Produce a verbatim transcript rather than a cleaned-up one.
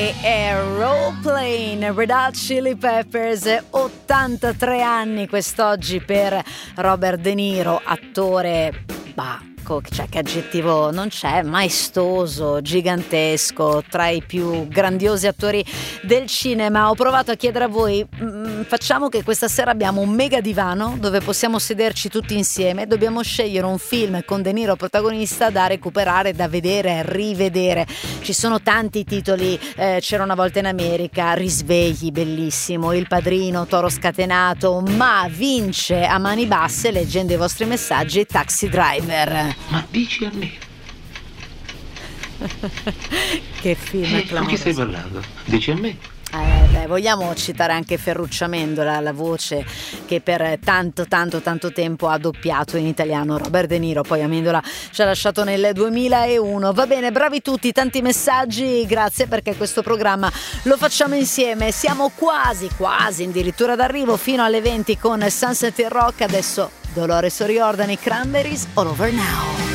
è Roleplane, Red Hot Chili Peppers. Ottantatré anni quest'oggi per Robert De Niro, attore, bah, cioè che aggettivo non c'è, maestoso, gigantesco, tra i più grandiosi attori del cinema. Ho provato a chiedere a voi, mh, facciamo che questa sera abbiamo un mega divano dove possiamo sederci tutti insieme, dobbiamo scegliere un film con De Niro protagonista da recuperare, da vedere, rivedere. Ci sono tanti titoli, eh, C'era una volta in America, Risvegli, bellissimo, Il Padrino, Toro Scatenato, ma vince a mani basse, leggendo i vostri messaggi, Taxi Driver. Ma dici a me? Che film eh, clamoroso. Con chi stai parlando? Dici a me? Eh, beh, vogliamo citare anche Ferruccio Amendola, la voce che per tanto tanto tanto tempo ha doppiato in italiano Robert De Niro. Poi Amendola ci ha lasciato nel duemilauno. Va bene, bravi tutti, tanti messaggi, grazie, perché questo programma lo facciamo insieme. Siamo quasi quasi addirittura d'arrivo fino alle venti con Sunset e Rock. Adesso Dolores O'Riordan, i Cranberries, All Over Now.